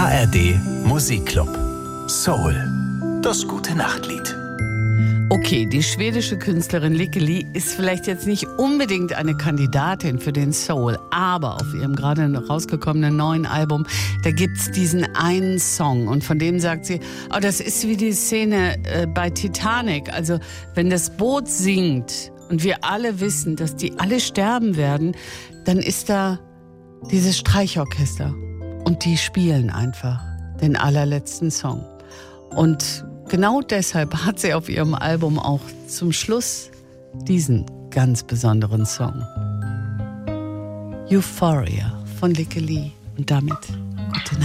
ARD Musikclub. Soul. Das gute Nachtlied. Okay, die schwedische Künstlerin Lykke Li ist vielleicht jetzt nicht unbedingt eine Kandidatin für den Soul, aber auf ihrem gerade rausgekommenen neuen Album, da gibt's diesen einen Song und von dem sagt sie, oh, das ist wie die Szene bei Titanic, also wenn das Boot sinkt und wir alle wissen, dass die alle sterben werden, dann ist da dieses Streichorchester und die spielen einfach den allerletzten Song. Und genau deshalb hat sie auf ihrem Album auch zum Schluss diesen ganz besonderen Song. Euphoria von Lykke Li. Und damit gute Nacht.